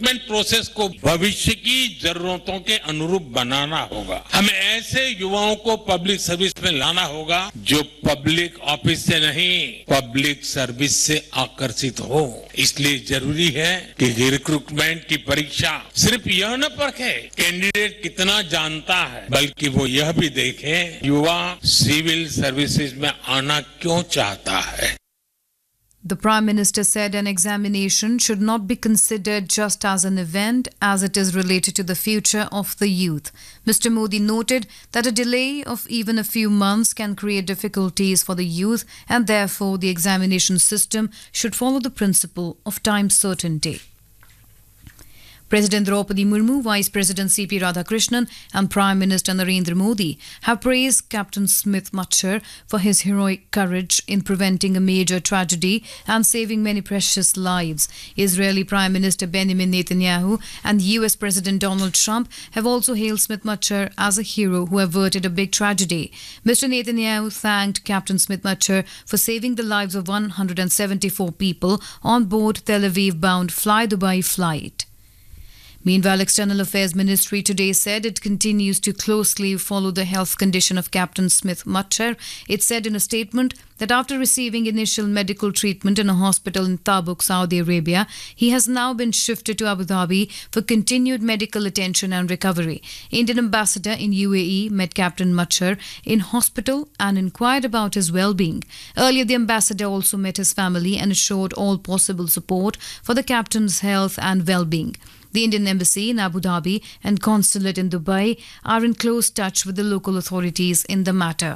Recruitment process को भविष्य की जरूरतों के अनुरूप बनाना होगा। हमें ऐसे युवाओं को पब्लिक सर्विस में लाना होगा जो पब्लिक ऑफिस से नहीं, पब्लिक सर्विस से आकर्षित हो। इसलिए जरूरी है कि रिक्रूटमेंट की परीक्षा सिर्फ यह न परखे कैंडिडेट कितना जानता है, बल्कि वो यह भी देखे युवा सिविल सर्विसेज में आना क्यों चाहता है। The Prime Minister said an examination should not be considered just as an event as it is related to the future of the youth. Mr. Modi noted that a delay of even a few months can create difficulties for the youth and therefore the examination system should follow the principle of time certainty. President Draupadi Murmu, Vice President C.P. Radhakrishnan and Prime Minister Narendra Modi have praised Captain Smith Machar for his heroic courage in preventing a major tragedy and saving many precious lives. Israeli Prime Minister Benjamin Netanyahu and US President Donald Trump have also hailed Smith Machar as a hero who averted a big tragedy. Mr. Netanyahu thanked Captain Smith Machar for saving the lives of 174 people on board Tel Aviv-bound Fly Dubai flight. Meanwhile, External Affairs Ministry today said it continues to closely follow the health condition of Captain Smith Machar. It said in a statement that after receiving initial medical treatment in a hospital in Tabuk, Saudi Arabia, he has now been shifted to Abu Dhabi for continued medical attention and recovery. Indian ambassador in UAE met Captain Machar in hospital and inquired about his well-being. Earlier, the ambassador also met his family and assured all possible support for the captain's health and well-being. The Indian Embassy in Abu Dhabi and Consulate in Dubai are in close touch with the local authorities in the matter.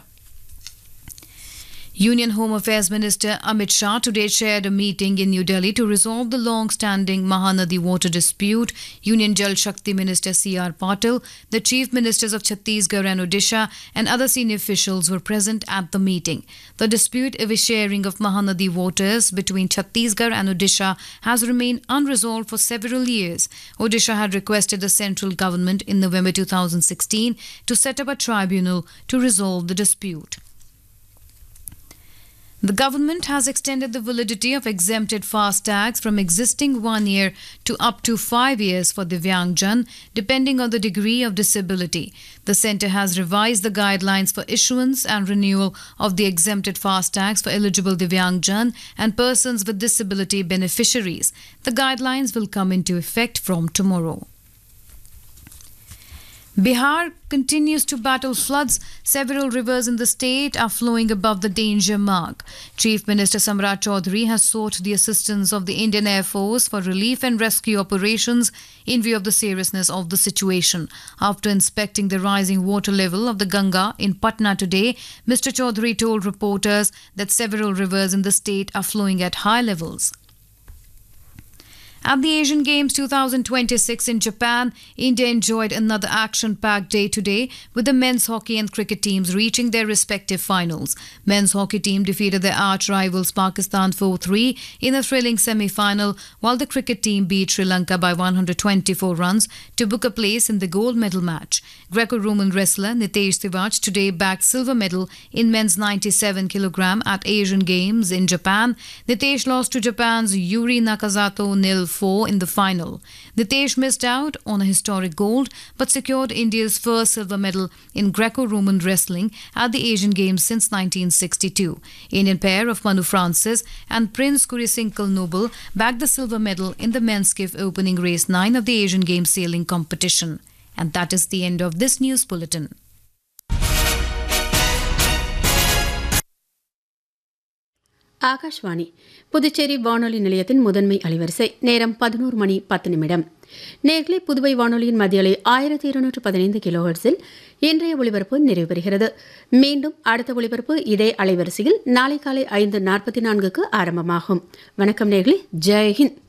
Union Home Affairs Minister Amit Shah today chaired a meeting in New Delhi to resolve the long-standing Mahanadi water dispute. Union Jal Shakti Minister C.R. Patil, the Chief Ministers of Chhattisgarh and Odisha and other senior officials were present at the meeting. The dispute over sharing of Mahanadi waters between Chhattisgarh and Odisha has remained unresolved for several years. Odisha had requested the central government in November 2016 to set up a tribunal to resolve the dispute. The government has extended the validity of exempted FASTags from existing 1 year to up to 5 years for Divyangjan, depending on the degree of disability. The centre has revised the guidelines for issuance and renewal of the exempted FASTags for eligible Divyangjan and persons with disability beneficiaries. The guidelines will come into effect from tomorrow. Bihar continues to battle floods. Several rivers in the state are flowing above the danger mark. Chief Minister Samrat Chaudhary has sought the assistance of the Indian Air Force for relief and rescue operations in view of the seriousness of the situation. After inspecting the rising water level of the Ganga in Patna today, Mr. Chaudhary told reporters that several rivers in the state are flowing at high levels. At the Asian Games 2026 in Japan, India enjoyed another action-packed day today with the men's hockey and cricket teams reaching their respective finals. Men's hockey team defeated their arch-rivals Pakistan 4-3 in a thrilling semi-final, while the cricket team beat Sri Lanka by 124 runs to book a place in the gold medal match. Greco-Roman wrestler Nitesh Sivach today bagged silver medal in men's 97 kg at Asian Games in Japan. Nitesh lost to Japan's Yuri Nakazato 0-4 in the final. Nitesh missed out on a historic gold but secured India's first silver medal in Greco-Roman wrestling at the Asian Games since 1962. Indian pair of Manu Francis and Prince Kurisinkel Noble bagged the silver medal in the men's skiff opening race 9 of the Asian Games sailing competition. And that is the end of this news bulletin. Akashvani Puducherry வானொலி நிலையத்தின் முதன்மை அலைவரிசை நேரம் 11 மணி 10 நிமிடம். நேர்களை புதுவை வானொலியின் மத்தியலை 1215 கிலோஹெர்ட்ஸில் இன்றைய ஒளிபரப்பு நிறைவு பெறுகிறது. மீண்டும் அடுத்த ஒளிபரப்பு இதே அலைவரிசையில் நாளை காலை 5:44க்கு ஆரம்பமாகும். வணக்கம் நேர்களே, ஜெய் ஹிந்த்.